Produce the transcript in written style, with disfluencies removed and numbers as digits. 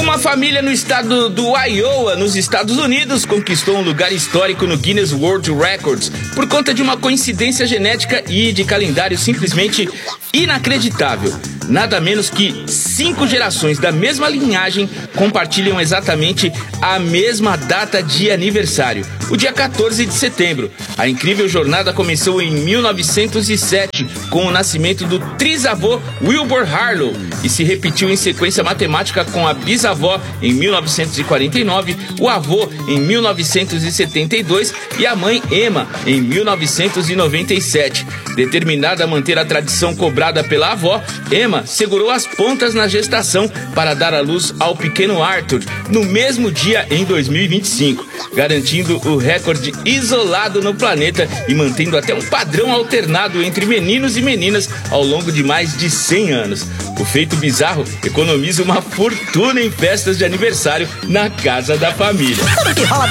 Uma família no estado do Iowa, nos Estados Unidos, conquistou um lugar histórico no Guinness World Records por conta de uma coincidência genética e de calendário simplesmente inacreditável. Nada menos que 5 gerações da mesma linhagem compartilham exatamente a mesma data de aniversário, o dia 14 de setembro. A incrível jornada começou em 1907 com o nascimento do trisavô Wilbur Harlow e se repetiu em sequência matemática com a bisavó em 1949, o avô em 1972 e a mãe Emma em 1997. Determinada a manter a tradição cobrada pela avó, Emma segurou as pontas na gestação para dar à luz ao pequeno Arthur no mesmo dia em 2025, garantindo o recorde isolado no planeta e mantendo até um padrão alternado entre meninos e meninas ao longo de mais de 100 anos. O feito bizarro economiza uma fortuna em festas de aniversário na casa da família.